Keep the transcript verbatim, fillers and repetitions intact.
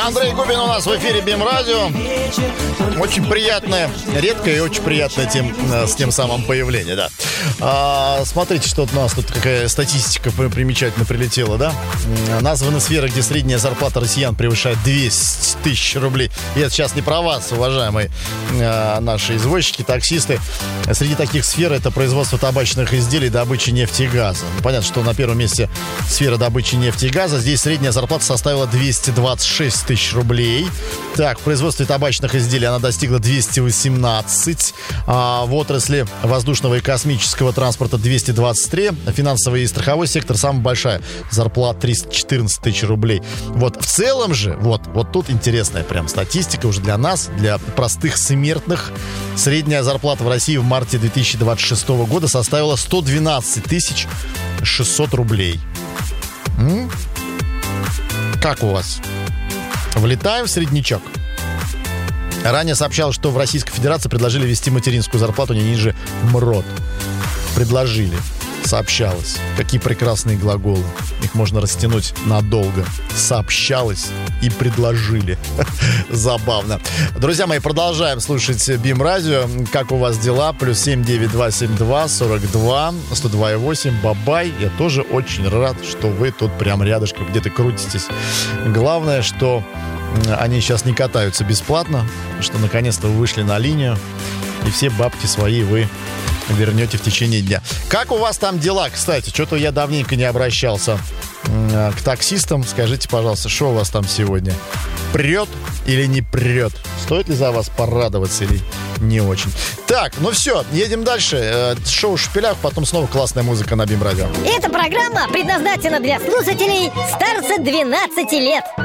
Андрей Губин у нас в эфире БИМ-радио. Очень приятная, редкая и очень приятная тем, с тем самым появление, да. А, смотрите, что у нас тут какая статистика примечательно прилетела, да. Названы сферы, где средняя зарплата россиян превышает двести тысяч рублей. И это сейчас не про вас, уважаемые а, наши извозчики, таксисты. Среди таких сфер это производство табачных изделий, добыча нефти и газа. Ну, понятно, что на первом месте сфера добычи нефти и газа. Здесь средняя зарплата составила двести двадцать шесть тысяч рублей. Так, в производстве табачных изделий она достигла двести восемнадцать. А в отрасли воздушного и космического транспорта двести двадцать три. Финансовый и страховой сектор самая большая. Зарплата триста четырнадцать тысяч рублей. Вот, в целом же, вот, вот тут интересная прям статистика уже для нас, для простых смертных. Средняя зарплата в России в марте две тысячи двадцать шестого года составила сто двенадцать тысяч шестьсот рублей. М? Как у вас? Влетаем в среднячок? Ранее сообщалось, что в Российской Федерации предложили ввести материнскую зарплату не ниже МРОТ. Предложили. Сообщалось. Какие прекрасные глаголы. Их можно растянуть надолго. Сообщалось и предложили. Забавно. Друзья мои, продолжаем слушать БИМ-радио. Как у вас дела? Плюс семь девять два семь два сорок два сто два и восемь. Бабай. Я тоже очень рад, что вы тут прям рядышком где-то крутитесь. Главное, что они сейчас не катаются бесплатно, что наконец-то вы вышли на линию, и все бабки свои вы вернете в течение дня. Как у вас там дела, кстати? Что-то я давненько не обращался к таксистам. Скажите, пожалуйста, что у вас там сегодня? Прет или не прет? Стоит ли за вас порадоваться или не очень? Так, ну все, едем дальше. Шоу «Шпилях», потом снова классная музыка на БИМ-радио. Эта программа предназначена для слушателей старше двенадцати лет.